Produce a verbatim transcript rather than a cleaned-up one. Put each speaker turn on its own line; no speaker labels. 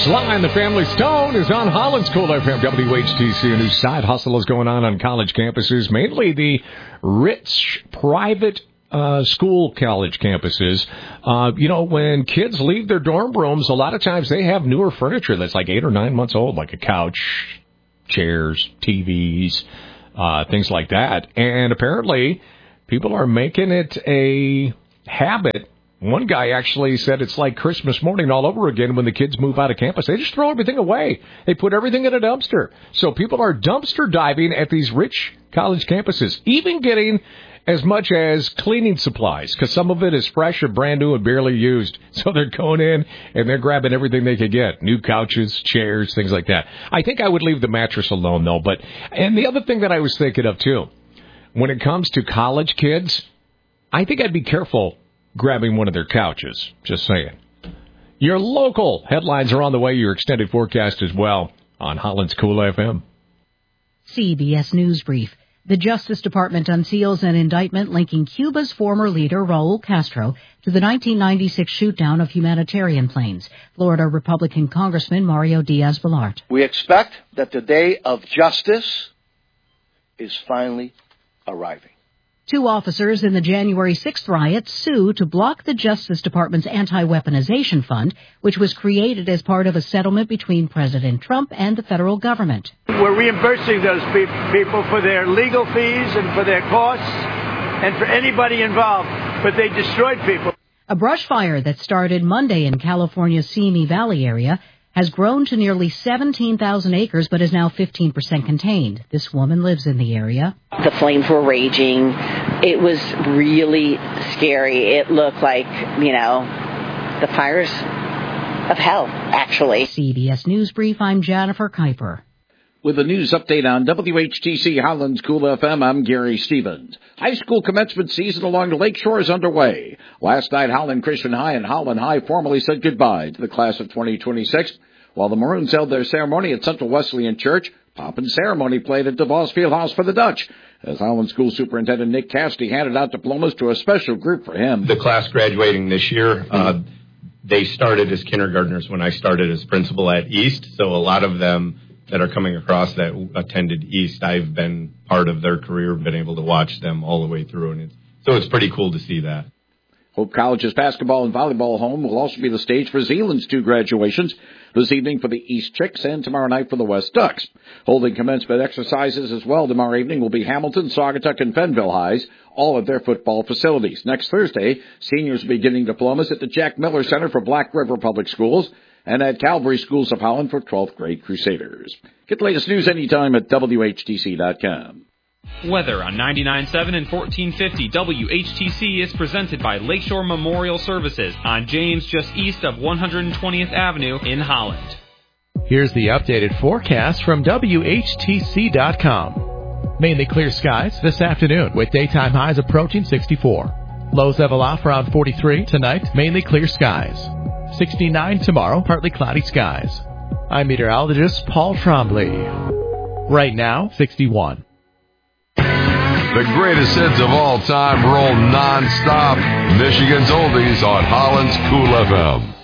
Sly and the Family Stone is on Holland's Cool F M, W H T C. A new side hustle is going on on college campuses, mainly the rich private uh, school college campuses. Uh, you know, when kids leave their dorm rooms, a lot of times they have newer furniture that's like eight or nine months old, like a couch, chairs, T Vs, uh, things like that. And apparently people are making it a habit. One guy actually said it's like Christmas morning all over again when the kids move out of campus. They just throw everything away. They put everything in a dumpster. So people are dumpster diving at these rich college campuses, even getting as much as cleaning supplies, because some of it is fresh or brand new and barely used. So they're going in and they're grabbing everything they could get, new couches, chairs, things like that. I think I would leave the mattress alone, though. But and the other thing that I was thinking of, too, when it comes to college kids, I think I'd be careful grabbing one of their couches. Just saying. Your local headlines are on the way. Your extended forecast as well on Holland's Cool F M.
C B S News Brief. The Justice Department unseals an indictment linking Cuba's former leader, Raul Castro, to the nineteen ninety-six shoot-down of humanitarian planes. Florida Republican Congressman Mario Diaz-Balart.
We expect that the day of justice is finally arriving.
Two officers in the January sixth riot sue to block the Justice Department's anti-weaponization fund, which was created as part of a settlement between President Trump and the federal government.
We're reimbursing those pe- people for their legal fees and for their costs and for anybody involved, but they destroyed people.
A brush fire that started Monday in California's Simi Valley area has grown to nearly seventeen thousand acres, but is now fifteen percent contained. This woman lives in the area.
The flames were raging. It was really scary. It looked like, you know, the fires of hell, actually.
C B S News Brief, I'm Jennifer Kuiper.
With a news update on W H T C Holland's Cool F M, I'm Gary Stevens. High school commencement season along the Lakeshore is underway. Last night, Holland Christian High and Holland High formally said goodbye to the class of twenty twenty-six. While the Maroons held their ceremony at Central Wesleyan Church, pomp and ceremony played at DeVos Fieldhouse for the Dutch, as Holland School Superintendent Nick Cassidy handed out diplomas to a special group for him.
The class graduating this year, uh, they started as kindergartners when I started as principal at East, so a lot of them that are coming across that attended East, I've been part of their career, been able to watch them all the way through, and it's, so it's pretty cool to see that.
Hope College's basketball and volleyball home will also be the stage for Zeeland's two graduations, this evening for the East Chicks and tomorrow night for the West Ducks. Holding commencement exercises as well tomorrow evening will be Hamilton, Saugatuck, and Fenville Highs, all at their football facilities. Next Thursday, seniors will be getting diplomas at the Jack Miller Center for Black River Public Schools and at Calvary Schools of Holland for twelfth grade Crusaders. Get the latest news anytime at W H T C dot com.
Weather on ninety-nine point seven and fourteen fifty W H T C is presented by Lakeshore Memorial Services on James, just east of one hundred twentieth Avenue in Holland.
Here's the updated forecast from W H T C dot com. Mainly clear skies this afternoon with daytime highs approaching sixty-four. Lows level off around forty-three. Tonight, mainly clear skies. sixty-nine tomorrow, partly cloudy skies. I'm meteorologist Paul Trombley. Right now, sixty-one.
The greatest hits of all time roll non-stop. Michigan's Oldies on Holland's Cool F M.